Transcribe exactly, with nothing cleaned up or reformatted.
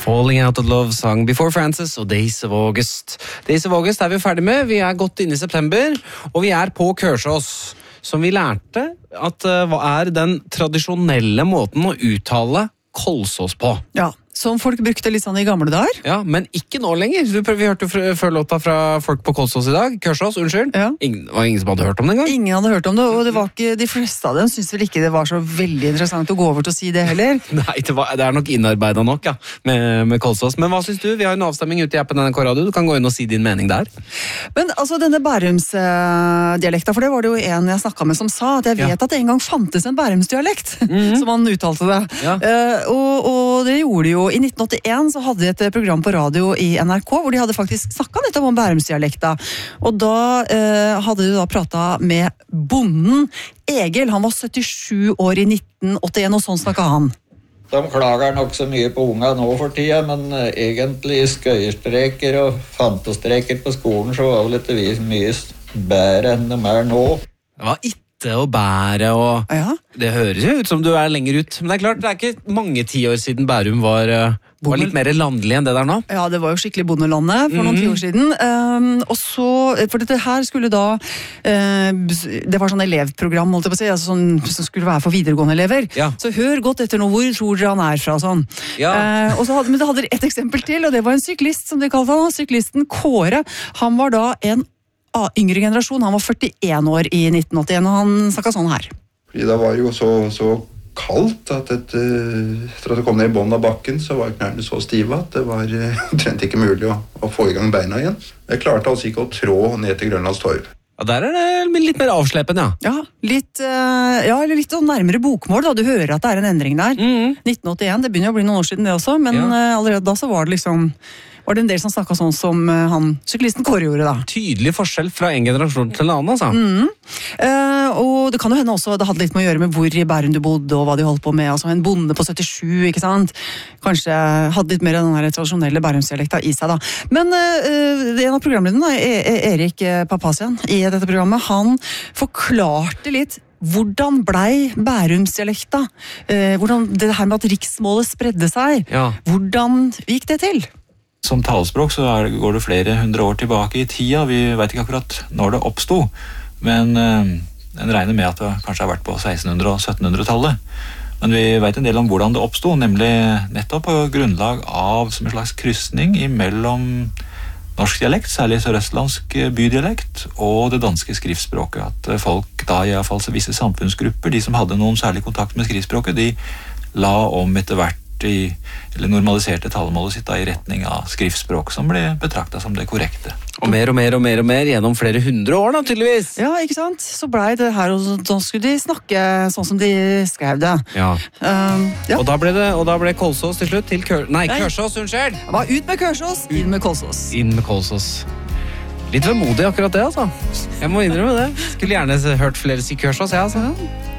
Falling Out of Love sang Before Francis og Days of August. Days of August er vi ferdig med, vi er godt inne i september, og vi er på Kørsås, som vi lærte at uh, hva er den tradisjonelle måten å uttale Kolsås på. Ja, som folk brukte litt sånn i gamle dager. Ja, men ikke nå lenger. Du, vi hørte jo før låta fra folk på Kolsås i dag. Kørsås, unnskyld. Ja. Ingen, var ingen som hadde hørt om det engang? Ingen hadde hørt om det, og det var ikke, de fleste av dem synes vel ikke det var så veldig interessant å gå over til å si det heller. Nei, det, var, det er nok innarbeidet nok, ja, med, med Kolsås. Men hva synes du? Vi har en avstemming ute i appen N R K Radio. Du kan gå inn og si din mening der. Men altså, denne Bærums-dialekta, for det var det jo en jeg snakket med som sa, at jeg vet ja. At det en gang fantes en Bærums-dialekt, mm-hmm. som han uttalte det. Ja. Uh, og, og det gjorde de jo. I nitten åttien så hadde de et program på radio i N R K, hvor de hadde faktisk snakket litt om Bærums-dialekta. Og da uh, hadde de da pratet med bonden Egil. Han var syttisju år i nitten åttien, og sånn snakket han. De klager nok så mye på unga nå for tida, men egentlig skøyestreker og fantestreker på skolen så var det litt mye bedre enn de er nå. Det var itte og bære og ja. Det høres jo ut som du er lenger ut. Men det er klart, det er ikke mange tiår siden Bærum var, var litt mer landlig enn det der nå. Ja, det var jo skikkelig bondelandet for noen mm. tiår siden. Um, og så, for dette her skulle da, uh, det var sånn elevprogram, holdt jeg på å si, altså sånn, som skulle være for videregående elever. Ja. Så hør godt etter nå, hvor tror dere han er fra, sånn. Ja. Uh, og så hadde, men det hadde et eksempel til, og det var en syklist, som de kalte han. Syklisten Kåre, han var da en yngre generasjon, han var førtien år i nitten åttien, og han snakket sånn her. Fordi det var jo så, så kaldt at et, etter at det kom ned i bånd av bakken, så var knærne så stive at det var omtrent ikke mulig å, å få i gang beina igjen. Jeg klarte altså ikke å trå ned til Grønlands torv. Ja, der er det litt mer avslepen, ja. Ja, litt, ja, eller litt nærmere bokmål, da. Du hører at det er en endring der. Mm. nitten åttien, det begynner å bli noen år siden det også, men ja. Allerede da så var det liksom... var det en del som snakket sånn som han, syklisten Kåre gjorde da. Tydelig forskjell fra en generasjon til en annen, altså. Mm. Uh, og det kan jo hende også, det hadde litt med å gjøre med hvor i Bærum du bodde, og hva de holdt på med, altså en bonde på syttisju, ikke sant? Kanskje hadde litt mer av den her tradisjonelle Bærumsdialekta i seg da. Men uh, en av programlederne, Erik Papazian, i dette programmet, han forklarte litt hvordan blei Bærumsdialekta? Uh, hvordan det her med at riksmålet spredde seg, ja. Hvordan gikk det til? Som talespråk så er, går det flere hundre år tilbake i tida. Vi vet ikke akkurat når det oppstod, men eh, en regner med at det kanskje har vært på sekstenhundre- og syttenhundretallet. Men vi vet en del om hvordan det oppstod, nemlig nettopp på grunnlag av som en slags kryssning imellom norsk dialekt, særlig sørøstlandsk bydialekt, og det danske skriftspråket. At folk da, i hvert fall visse samfunnsgrupper, de som hadde noen særlig kontakt med skriftspråket, de la om etter hvert i, eller normaliserte talemålet sitt da, i retning av skriftspråk som ble betraktet som det korrekte. Og mer og mer og mer og mer gjennom flere hundre år da, tydeligvis. Ja, ikke sant? Så ble det her, og da skulle de snakke sånn som de skrev det. Ja. Um, ja. Og da ble det, og da ble Kolsås til slutt til Kør... Nei, Nei. Kørsås, unnskyld! Det var ut med Kørsås, inn med Kolsås. Inn med Kolsås. Litt vemodig akkurat det, altså. Jeg må innrømme det. Skulle gjerne hørt flere si Kørsås, ja, altså. Ja.